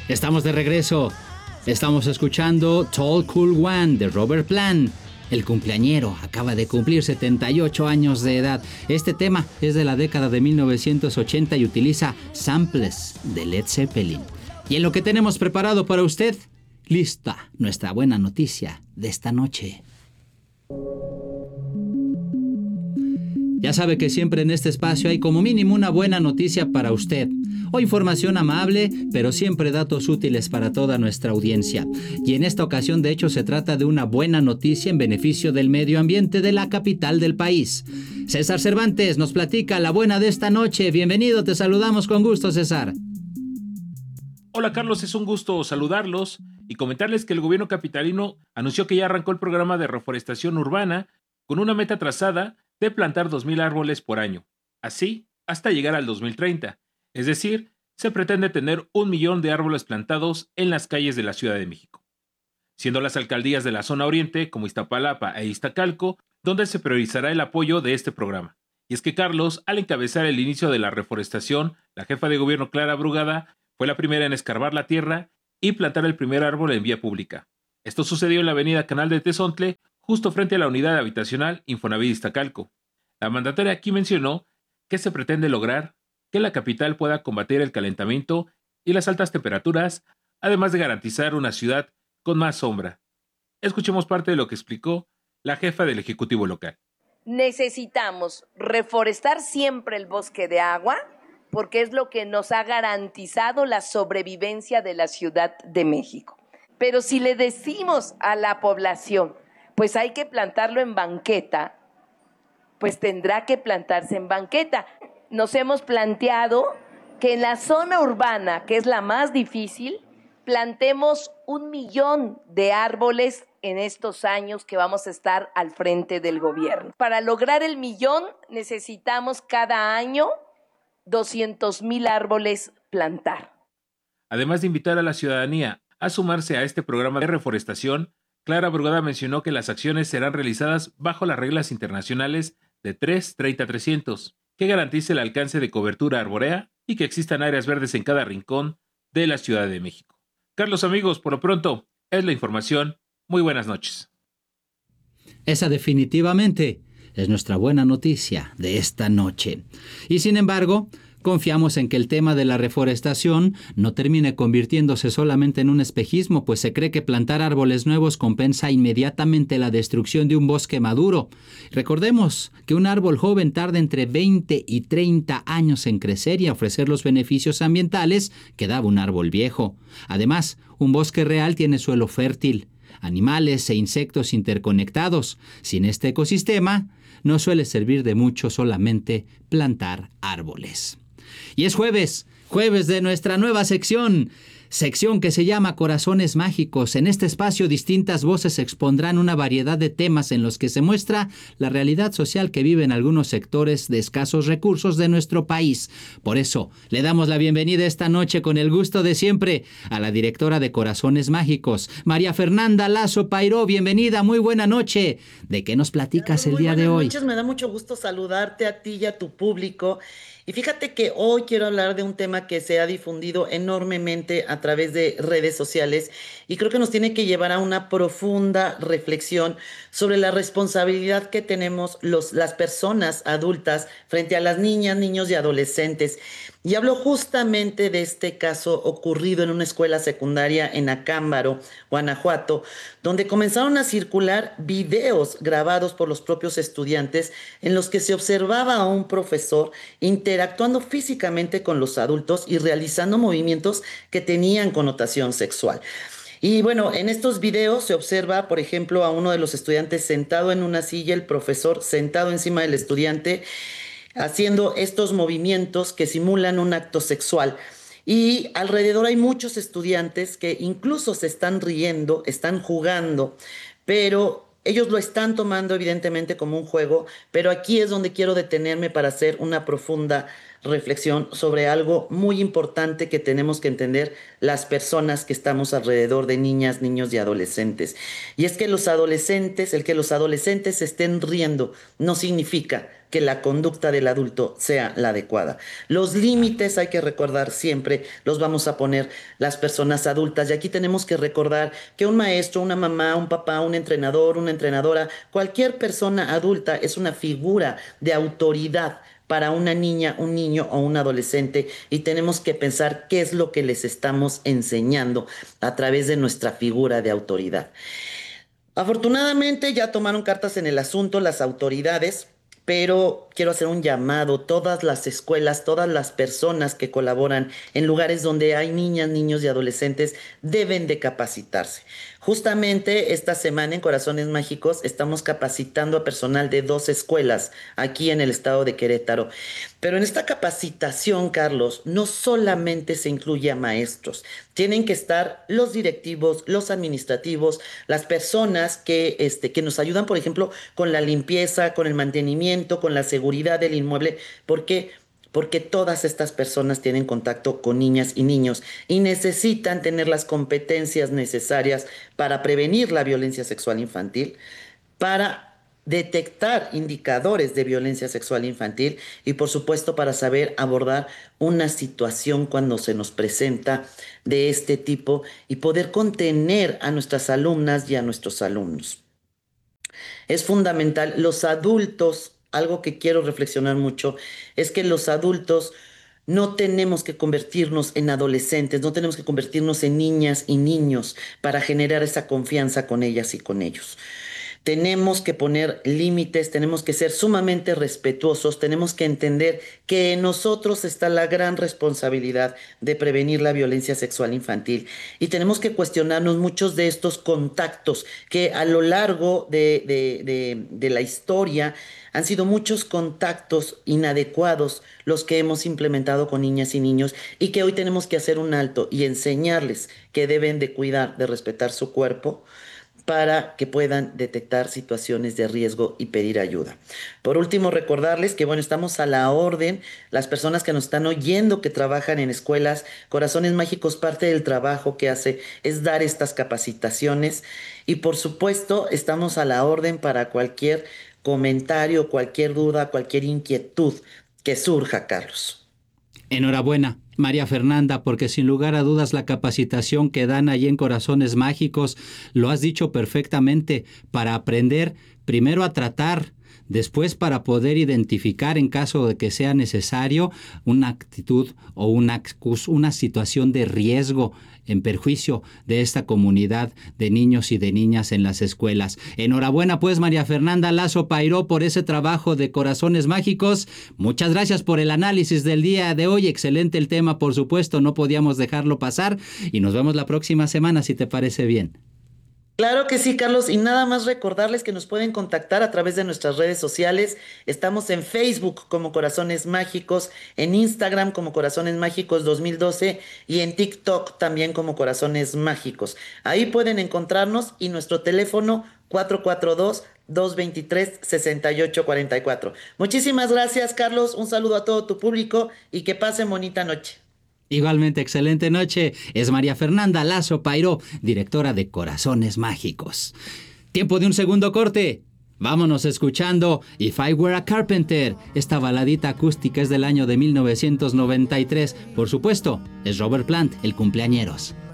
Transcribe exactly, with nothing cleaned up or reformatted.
Estamos de regreso. Estamos escuchando Tall Cool One de Robert Plant. El cumpleañero acaba de cumplir setenta y ocho años de edad. Este tema es de la década de mil novecientos ochenta y utiliza samples de Led Zeppelin. Y en lo que tenemos preparado para usted, lista nuestra buena noticia de esta noche. Ya sabe que siempre en este espacio hay como mínimo una buena noticia para usted, o información amable, pero siempre datos útiles para toda nuestra audiencia. Y en esta ocasión, de hecho, se trata de una buena noticia en beneficio del medio ambiente de la capital del país. César Cervantes nos platica la buena de esta noche. Bienvenido, te saludamos con gusto, César. Hola Carlos, es un gusto saludarlos y comentarles que el gobierno capitalino anunció que ya arrancó el programa de reforestación urbana con una meta trazada de plantar dos mil árboles por año, así hasta llegar al dos mil treinta, es decir, se pretende tener un millón de árboles plantados en las calles de la Ciudad de México, siendo las alcaldías de la zona oriente como Iztapalapa e Iztacalco donde se priorizará el apoyo de este programa. Y es que Carlos, al encabezar el inicio de la reforestación, la jefa de gobierno Clara Brugada fue la primera en escarbar la tierra y plantar el primer árbol en vía pública. Esto sucedió en la avenida Canal de Tezontle, justo frente a la unidad habitacional Infonavit Iztacalco. La mandataria aquí mencionó que se pretende lograr que la capital pueda combatir el calentamiento y las altas temperaturas, además de garantizar una ciudad con más sombra. Escuchemos parte de lo que explicó la jefa del Ejecutivo local. Necesitamos reforestar siempre el bosque de agua, porque es lo que nos ha garantizado la sobrevivencia de la Ciudad de México. Pero si le decimos a la población, pues hay que plantarlo en banqueta, pues tendrá que plantarse en banqueta. Nos hemos planteado que en la zona urbana, que es la más difícil, plantemos un millón de árboles en estos años que vamos a estar al frente del gobierno. Para lograr el millón necesitamos cada año doscientos mil árboles plantar. Además de invitar a la ciudadanía a sumarse a este programa de reforestación, Clara Brugada mencionó que las acciones serán realizadas bajo las reglas internacionales de tres treinta trescientos, que garantice el alcance de cobertura arbórea y que existan áreas verdes en cada rincón de la Ciudad de México. Carlos, amigos, por lo pronto, es la información. Muy buenas noches. Esa definitivamente es nuestra buena noticia de esta noche. Y sin embargo, confiamos en que el tema de la reforestación no termine convirtiéndose solamente en un espejismo, pues se cree que plantar árboles nuevos compensa inmediatamente la destrucción de un bosque maduro. Recordemos que un árbol joven tarda entre veinte y treinta años en crecer y ofrecer los beneficios ambientales que daba un árbol viejo. Además, un bosque real tiene suelo fértil, animales e insectos interconectados. Sin este ecosistema, no suele servir de mucho solamente plantar árboles. Y es jueves, jueves de nuestra nueva sección, sección que se llama Corazones Mágicos. En este espacio distintas voces expondrán una variedad de temas en los que se muestra la realidad social que viven algunos sectores de escasos recursos de nuestro país. Por eso, le damos la bienvenida esta noche con el gusto de siempre a la directora de Corazones Mágicos, María Fernanda Lazo Pairó. Bienvenida, muy buena noche. ¿De qué nos platicas el día de hoy? Buenas noches, me da mucho gusto saludarte a ti y a tu público. Y fíjate que hoy quiero hablar de un tema que se ha difundido enormemente a través de redes sociales y creo que nos tiene que llevar a una profunda reflexión sobre la responsabilidad que tenemos los, las personas adultas frente a las niñas, niños y adolescentes. Y hablo justamente de este caso ocurrido en una escuela secundaria en Acámbaro, Guanajuato, donde comenzaron a circular videos grabados por los propios estudiantes en los que se observaba a un profesor interactuando físicamente con los adultos y realizando movimientos que tenían connotación sexual. Y bueno, en estos videos se observa, por ejemplo, a uno de los estudiantes sentado en una silla, el profesor sentado encima del estudiante, haciendo estos movimientos que simulan un acto sexual. Y alrededor hay muchos estudiantes que incluso se están riendo, están jugando, pero ellos lo están tomando evidentemente como un juego, pero aquí es donde quiero detenerme para hacer una profunda reflexión sobre algo muy importante que tenemos que entender las personas que estamos alrededor de niñas, niños y adolescentes. Y es que los adolescentes, el que los adolescentes se estén riendo no significa que la conducta del adulto sea la adecuada. Los límites, hay que recordar siempre, los vamos a poner las personas adultas. Y aquí tenemos que recordar que un maestro, una mamá, un papá, un entrenador, una entrenadora, cualquier persona adulta es una figura de autoridad para una niña, un niño o un adolescente, y tenemos que pensar qué es lo que les estamos enseñando a través de nuestra figura de autoridad. Afortunadamente ya tomaron cartas en el asunto las autoridades, pero quiero hacer un llamado. Todas las escuelas, todas las personas que colaboran en lugares donde hay niñas, niños y adolescentes deben de capacitarse. Justamente esta semana en Corazones Mágicos estamos capacitando a personal de dos escuelas aquí en el estado de Querétaro. Pero en esta capacitación, Carlos, no solamente se incluye a maestros. Tienen que estar los directivos, los administrativos, las personas que, este, que nos ayudan, por ejemplo, con la limpieza, con el mantenimiento, con la seguridad del inmueble. ¿Por qué? Porque todas estas personas tienen contacto con niñas y niños y necesitan tener las competencias necesarias para prevenir la violencia sexual infantil, para detectar indicadores de violencia sexual infantil y, por supuesto, para saber abordar una situación cuando se nos presenta de este tipo y poder contener a nuestras alumnas y a nuestros alumnos. Es fundamental. Los adultos, algo que quiero reflexionar mucho, es que los adultos no tenemos que convertirnos en adolescentes, no tenemos que convertirnos en niñas y niños para generar esa confianza con ellas y con ellos. Tenemos que poner límites, tenemos que ser sumamente respetuosos, tenemos que entender que en nosotros está la gran responsabilidad de prevenir la violencia sexual infantil y tenemos que cuestionarnos muchos de estos contactos que a lo largo de, de, de, de la historia han sido muchos contactos inadecuados los que hemos implementado con niñas y niños y que hoy tenemos que hacer un alto y enseñarles que deben de cuidar, de respetar su cuerpo, para que puedan detectar situaciones de riesgo y pedir ayuda. Por último, recordarles que, bueno, estamos a la orden. Las personas que nos están oyendo, que trabajan en escuelas, Corazones Mágicos, parte del trabajo que hace es dar estas capacitaciones. Y, por supuesto, estamos a la orden para cualquier comentario, cualquier duda, cualquier inquietud que surja, Carlos. Enhorabuena, María Fernanda, porque sin lugar a dudas la capacitación que dan allí en Corazones Mágicos, lo has dicho perfectamente, para aprender primero a tratar, después para poder identificar en caso de que sea necesario una actitud o una, una situación de riesgo en perjuicio de esta comunidad de niños y de niñas en las escuelas. Enhorabuena pues, María Fernanda Lazo Pairó, por ese trabajo de Corazones Mágicos. Muchas gracias por el análisis del día de hoy. Excelente el tema, por supuesto, no podíamos dejarlo pasar y nos vemos la próxima semana, si te parece bien. Claro que sí, Carlos, y nada más recordarles que nos pueden contactar a través de nuestras redes sociales. Estamos en Facebook como Corazones Mágicos, en Instagram como Corazones Mágicos dos mil doce y en TikTok también como Corazones Mágicos. Ahí pueden encontrarnos y nuestro teléfono cuatro cuatro dos, dos dos tres, seis ocho cuatro cuatro. Muchísimas gracias, Carlos, un saludo a todo tu público y que pasen bonita noche. Igualmente, excelente noche. Es María Fernanda Lazo Pairó, directora de Corazones Mágicos. Tiempo de un segundo corte. Vámonos escuchando If I Were a Carpenter. Esta baladita acústica es del año de mil novecientos noventa y tres. Por supuesto, es Robert Plant, el cumpleañeros.